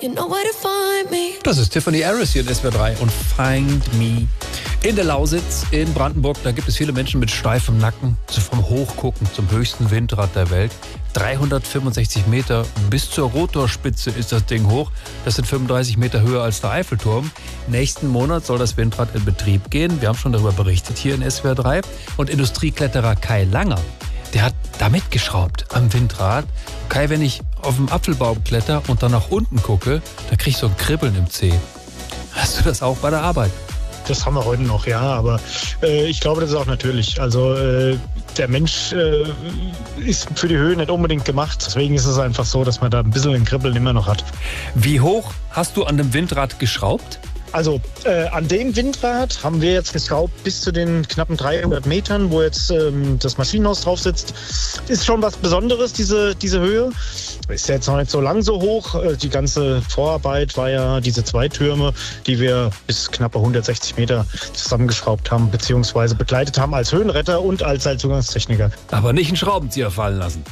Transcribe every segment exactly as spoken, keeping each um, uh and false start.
you know where to find me. Das ist Tiffany Harris hier in S W R drei und Find Me. In der Lausitz in Brandenburg, da gibt es viele Menschen mit steifem Nacken, so vom Hochgucken zum höchsten Windrad der Welt. dreihundertfünfundsechzig Meter bis zur Rotorspitze ist das Ding hoch. Das sind fünfunddreißig Meter höher als der Eiffelturm. Nächsten Monat soll das Windrad in Betrieb gehen. Wir haben schon darüber berichtet hier in S W R drei. Und Industriekletterer Kai Langer, der hat da mitgeschraubt am Windrad. Kai, wenn ich auf dem Apfelbaum kletter und dann nach unten gucke, da krieg ich so ein Kribbeln im Zeh. Hast du das auch bei der Arbeit? Das haben wir heute noch, ja, aber äh, ich glaube, das ist auch natürlich. Also äh, der Mensch äh, ist für die Höhe nicht unbedingt gemacht. Deswegen ist es einfach so, dass man da ein bisschen ein Kribbeln immer noch hat. Wie hoch hast du an dem Windrad geschraubt? Also äh, an dem Windrad haben wir jetzt geschraubt bis zu den knappen dreihundert Metern, wo jetzt ähm, das Maschinenhaus drauf sitzt. Ist schon was Besonderes, diese, diese Höhe. Ist ja jetzt noch nicht so lang so hoch. Äh, die ganze Vorarbeit war ja diese zwei Türme, die wir bis knappe hundertsechzig Meter zusammengeschraubt haben, beziehungsweise begleitet haben als Höhenretter und als Seilzugangstechniker. Aber nicht einen Schraubenzieher fallen lassen.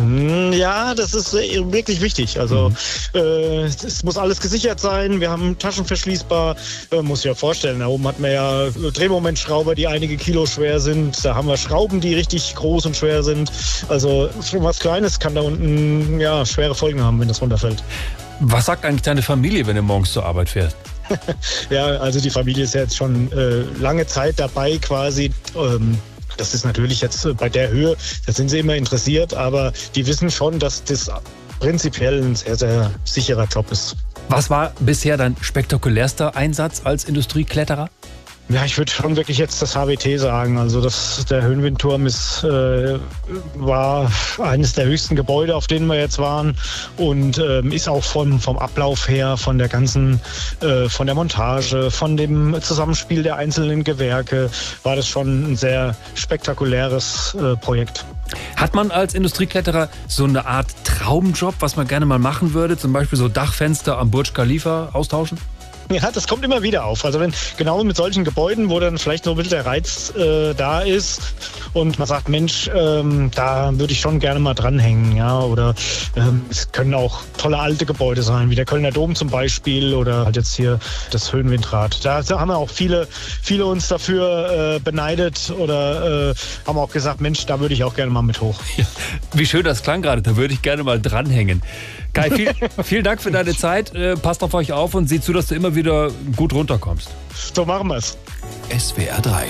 Ja, das ist wirklich wichtig. Also mhm. äh, es muss alles gesichert sein. Wir haben taschenverschließbar. Äh, muss ich ja vorstellen, da oben hat man ja Drehmomentschrauber, die einige Kilo schwer sind. Da haben wir Schrauben, die richtig groß und schwer sind. Also schon was Kleines kann da unten ja schwere Folgen haben, wenn das runterfällt. Was sagt eigentlich deine Familie, wenn du morgens zur Arbeit fährst? Ja, also die Familie ist ja jetzt schon äh, lange Zeit dabei quasi. Ähm, Das ist natürlich jetzt bei der Höhe, da sind sie immer interessiert, aber die wissen schon, dass das prinzipiell ein sehr, sehr sicherer Job ist. Was war bisher dein spektakulärster Einsatz als Industriekletterer? Ja, ich würde schon wirklich jetzt das H W T sagen. Also das, der Höhenwindturm ist, äh, war eines der höchsten Gebäude, auf denen wir jetzt waren und ähm, ist auch vom, vom Ablauf her, von der ganzen, äh, von der Montage, von dem Zusammenspiel der einzelnen Gewerke, war das schon ein sehr spektakuläres äh, Projekt. Hat man als Industriekletterer so eine Art Traumjob, was man gerne mal machen würde? Zum Beispiel so Dachfenster am Burj Khalifa austauschen? Ja, das kommt immer wieder auf. Also wenn genau mit solchen Gebäuden, wo dann vielleicht noch ein bisschen der Reiz äh, da ist und man sagt, Mensch, ähm, da würde ich schon gerne mal dranhängen. Ja? Oder ähm, es können auch tolle alte Gebäude sein, wie der Kölner Dom zum Beispiel oder halt jetzt hier das Höhenwindrad. Da haben wir auch viele, viele uns dafür äh, beneidet oder äh, haben auch gesagt, Mensch, da würde ich auch gerne mal mit hoch. Ja, wie schön das klang gerade, da würde ich gerne mal dranhängen. Kai, viel, vielen Dank für deine Zeit. Äh, passt auf euch auf und sieh zu, dass du immer wieder gut runterkommst. So machen wir's. S W R drei